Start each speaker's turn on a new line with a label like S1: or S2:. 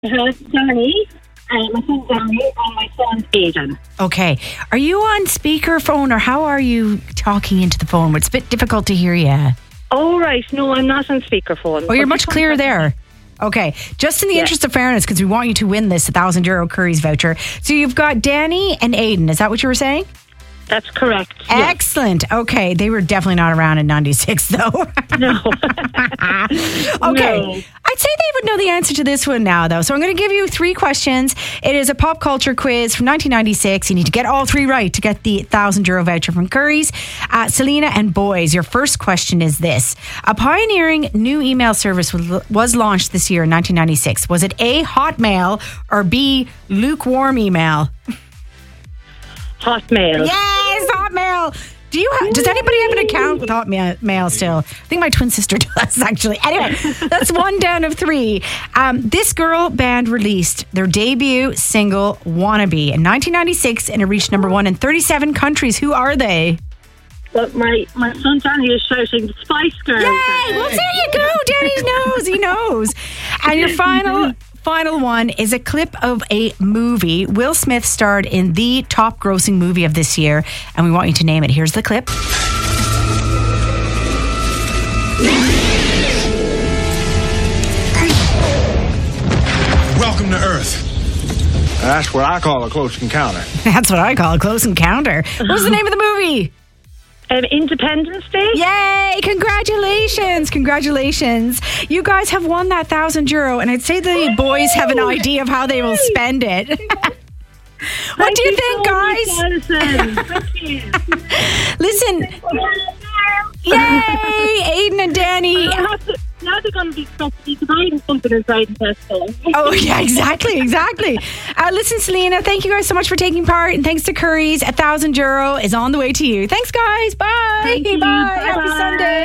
S1: Danny, my son Danny, and my son Aidan.
S2: Okay. Are you on speakerphone or how are you talking into the phone? It's a bit difficult to hear you.
S1: Oh, right. No, I'm not on speakerphone.
S2: Oh, you're much clearer there. Okay. Just in the interest of fairness, because we want you to win this €1,000 Curry's voucher. So you've got Danny and Aidan. Is that what you were saying?
S1: That's correct.
S2: Excellent.
S1: Yes.
S2: Okay. They were definitely not around in 96, though.
S1: No.
S2: Okay.
S1: No.
S2: I'd say they would know the answer to this one now, though. So I'm going to give you 3 questions. It is a pop culture quiz from 1996. You need to get all 3 right to get the €1,000 voucher from Curry's. Selena and boys, your first question is this. A pioneering new email service was launched this year in 1996. Was it A, Hotmail, or B, lukewarm email?
S1: Hotmail.
S2: Yes, Hotmail. Does anybody have an account with Hotmail still? I think my twin sister does, actually. Anyway, that's 1 down of 3. This girl band released their debut single, Wannabe, in 1996, and it reached number 1 in 37 countries. Who are they?
S1: Well, my son Danny is shouting the Spice Girls.
S2: Yay! Well, there you go. Danny knows. He knows. And your final one is a clip of a movie. Will Smith starred in the top grossing movie of this year, and we want you to name it. Here's the clip.
S3: Welcome to Earth.
S4: That's what I call a close encounter.
S2: That's what I call a close encounter. What was the name of the movie?
S1: Independence Day.
S2: Yay! Congratulations. You guys have won that €1,000, and I'd say the boys have an idea of how they will spend it. What do you think, guys?
S1: Thank you.
S2: Listen. Yay! Aidan and Danny.
S1: Now they're going to be expecting to buy something inside the Tesco.
S2: Oh, yeah, exactly. Listen, Selena, thank you guys so much for taking part, and thanks to Curry's, €1,000 is on the way to you. Thanks, guys. Bye.
S1: Thank you.
S2: Bye.
S1: Bye.
S2: Happy Sunday.